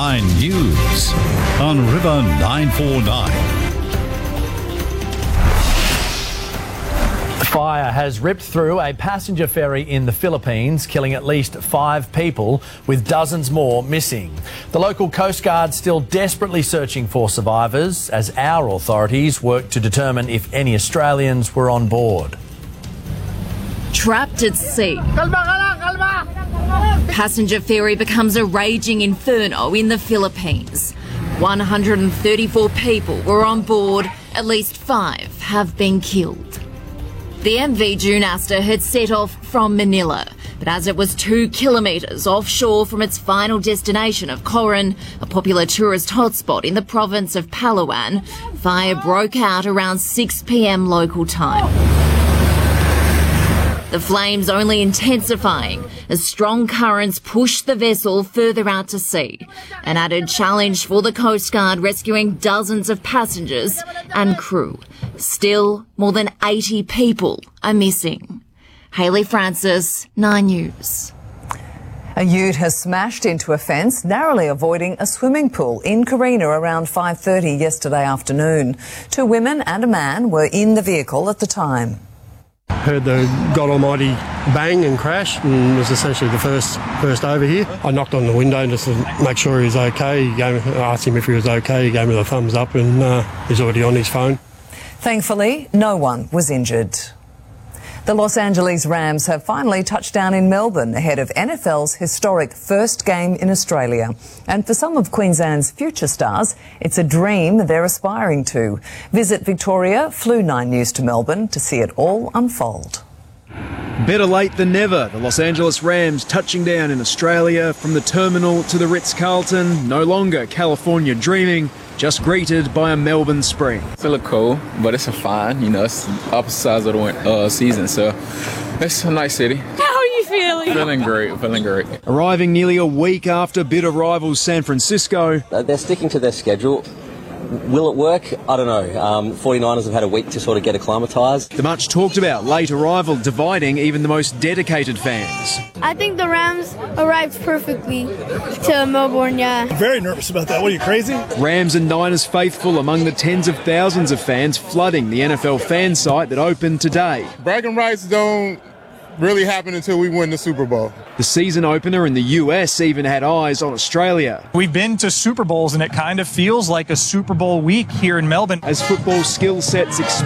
9 News on River 949. Fire has ripped through a passenger ferry in the Philippines, killing at least 5 people, with dozens more missing. The local Coast Guard still desperately searching for survivors as our authorities work to determine if any Australians were on board. Trapped at sea. Passenger ferry becomes a raging inferno in the Philippines. 134 people were on board, at least 5 have been killed. The MV June Aster had set off from Manila, but as it was 2 kilometres offshore from its final destination of Coron, a popular tourist hotspot in the province of Palawan, fire broke out around 6 p.m. local time. The flames only intensifying as strong currents pushed the vessel further out to sea, an added challenge for the Coast Guard rescuing dozens of passengers and crew. Still, more than 80 people are missing. Hayley Francis, 9 News. A ute has smashed into a fence, narrowly avoiding a swimming pool in Carina around 5:30 yesterday afternoon. 2 women and a man were in the vehicle at the time. Heard the God Almighty bang and crash, and was essentially the first over here. I knocked on the window just to make sure he was okay. I asked him if he was okay. He gave me the thumbs up, and he's already on his phone. Thankfully, no one was injured. The Los Angeles Rams have finally touched down in Melbourne ahead of NFL's historic first game in Australia. And for some of Queensland's future stars, it's a dream they're aspiring to. Visit Victoria flew 9 News to Melbourne to see it all unfold. Better late than never. The Los Angeles Rams touching down in Australia from the terminal to the Ritz-Carlton. No longer California dreaming, just greeted by a Melbourne spring. It's a little cold, but it's fine. You know, it's the opposite sides of the season, so it's a nice city. How are you feeling? Feeling great. Arriving nearly a week after bitter rivals San Francisco. They're sticking to their schedule. Will it work? I don't know. 49ers have had a week to sort of get acclimatised. The much talked about late arrival dividing even the most dedicated fans. I think the Rams arrived perfectly to Melbourne, yeah. Very nervous about that. What, are you crazy? Rams and Niners faithful among the tens of thousands of fans flooding the NFL fan site that opened today. Bragging rights don't really happen until we win the Super Bowl. The season opener in the US even had eyes on Australia. We've been to Super Bowls and it kind of feels like a Super Bowl week here in Melbourne. As football skill sets